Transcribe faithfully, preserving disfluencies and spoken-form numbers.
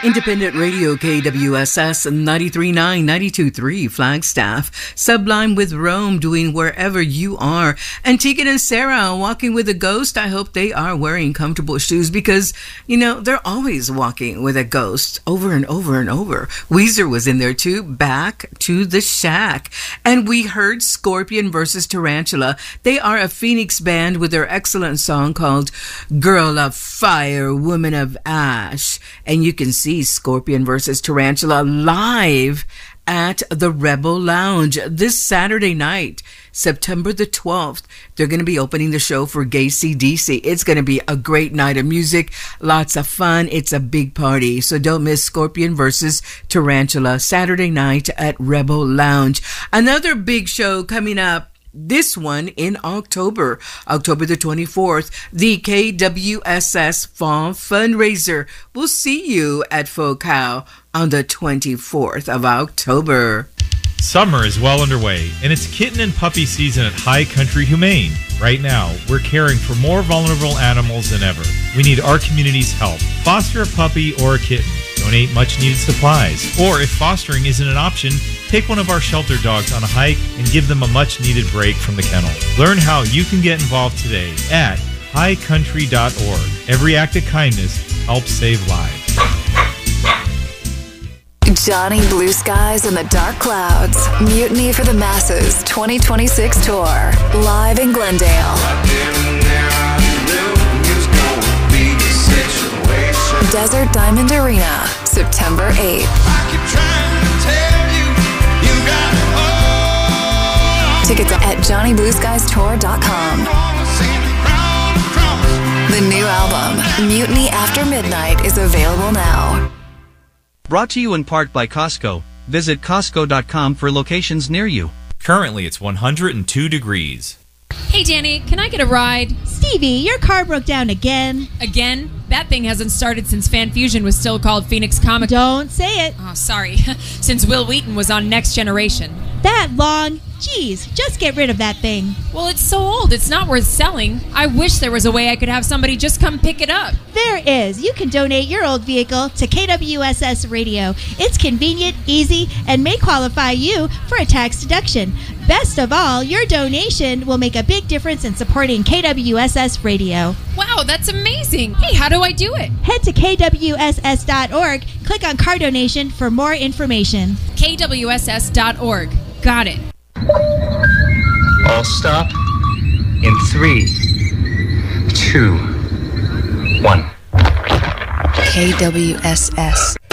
Independent Radio K W S S ninety-three point nine, ninety-two point three Flagstaff. Sublime with Rome doing Wherever You Are. And Tegan and Sarah walking with a ghost. I hope they are wearing comfortable shoes because, you know, they're always walking with a ghost over and over and over. Weezer was in there too. Back to the Shack. And we heard Scorpion versus Tarantula. They are a Phoenix band with their excellent song called Girl of Fire, Woman of Ash. And you can see Scorpion versus Tarantula live at the Rebel Lounge this Saturday night, September the twelfth. They're going to be opening the show for Gay C D C. It's going to be a great night of music, lots of fun. It's a big party. So don't miss Scorpion versus Tarantula Saturday night at Rebel Lounge. Another big show coming up. This one in October, October the twenty-fourth, the K W S S Fall Fundraiser. We'll see you at FOCAL on the twenty-fourth of October. Summer is well underway, and it's kitten and puppy season at High Country Humane. Right now, we're caring for more vulnerable animals than ever. We need our community's help. Foster a puppy or a kitten. Donate much-needed supplies. Or if fostering isn't an option, take one of our shelter dogs on a hike and give them a much-needed break from the kennel. Learn how you can get involved today at high country dot org. Every act of kindness helps save lives. Johnny Blue Skies and the Dark Clouds. Mutiny for the Masses twenty twenty-six tour. Live in Glendale. Desert Diamond Arena, September eighth. Tickets at johnny blue skies tour dot com. The new album, Mutiny After Midnight, is available now. Brought to you in part by Costco. Visit Costco dot com for locations near you. Currently, it's one hundred two degrees. Hey, Danny, can I get a ride? Stevie, your car broke down again. Again? That thing hasn't started since Fan Fusion was still called Phoenix Comic. Don't say it. Oh, sorry. Since Will Wheaton was on Next Generation. That long? Jeez, just get rid of that thing. Well, it's so old, it's not worth selling. I wish there was a way I could have somebody just come pick it up. There is. You can donate your old vehicle to K W S S Radio. It's convenient, easy, and may qualify you for a tax deduction. Best of all, your donation will make a big difference in supporting K W S S Radio. Wow, that's amazing. Hey, how do I do it? Head to K W S S dot org, click on car donation for more information. K W S S dot org. Got it. All stop in three, two, one. K W S S.